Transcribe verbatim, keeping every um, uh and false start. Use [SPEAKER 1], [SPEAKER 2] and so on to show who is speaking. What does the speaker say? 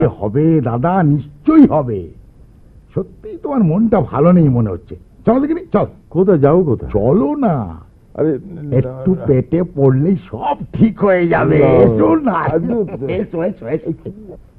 [SPEAKER 1] হবে দাদা, নিশ্চয়ই হবে। সত্যি তোমার মনটা ভালো নেই মনে হচ্ছে। চলো দেখিনি, চল।
[SPEAKER 2] কোথায় যাও? কোথায়?
[SPEAKER 1] চলো না,
[SPEAKER 2] আরে
[SPEAKER 1] একটু পেটে পড়লেই সব ঠিক হয়ে যাবে। এসো না, এসো এসো এসো।